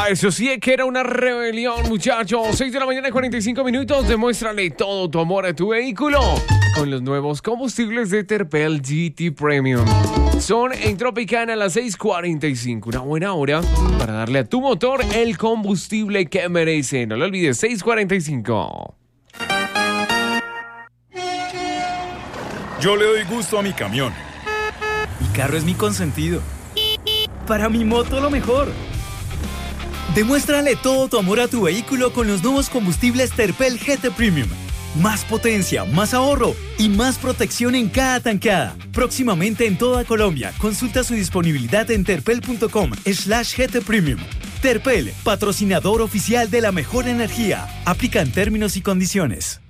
Eso sí es que era una rebelión, muchachos. 6 de la mañana, 45 minutos. Demuéstrale todo tu amor a tu vehículo con los nuevos combustibles de Terpel GT Premium. Son en Tropicana a las 6:45. Una buena hora para darle a tu motor el combustible que merece. No lo olvides, 6:45. Yo le doy gusto a mi camión. Mi carro es mi consentido. Para mi moto lo mejor. Demuéstrale todo tu amor a tu vehículo con los nuevos combustibles Terpel GT Premium. Más potencia, más ahorro y más protección en cada tanqueada. Próximamente en toda Colombia. Consulta su disponibilidad en terpel.com/GT Premium. Terpel, patrocinador oficial de la mejor energía. Aplican términos y condiciones.